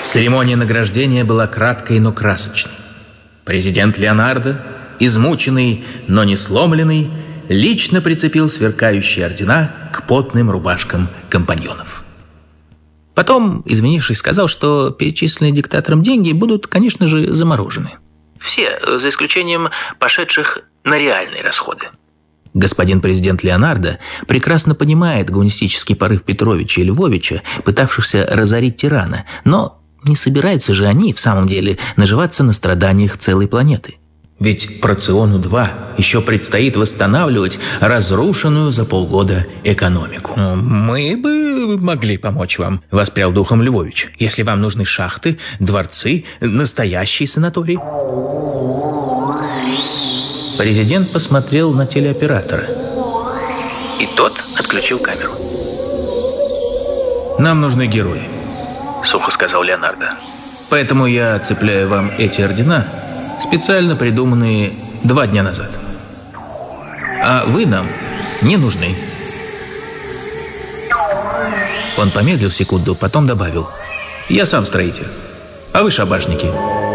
Церемония награждения была краткой, но красочной. Президент Леонардо, измученный, но не сломленный, лично прицепил сверкающие ордена к потным рубашкам компаньонов. Потом, извинившись, сказал, что перечисленные диктатором деньги будут, конечно же, заморожены. Все, за исключением пошедших на реальные расходы. Господин президент Леонардо прекрасно понимает гуманистический порыв Петровича и Львовича, пытавшихся разорить тирана, но не собираются же они, в самом деле, наживаться на страданиях целой планеты. Ведь Проциону-2 еще предстоит восстанавливать разрушенную за полгода экономику. «Мы бы могли помочь вам», — воспрял духом Львович, «если вам нужны шахты, дворцы, настоящий санаторий». Президент посмотрел на телеоператора, и тот отключил камеру. «Нам нужны герои», — сухо сказал Леонардо. «Поэтому я цепляю вам эти ордена, специально придуманные 2 дня назад. А вы нам не нужны». Он помедлил секунду, потом добавил: «Я сам строитель, а вы шабашники.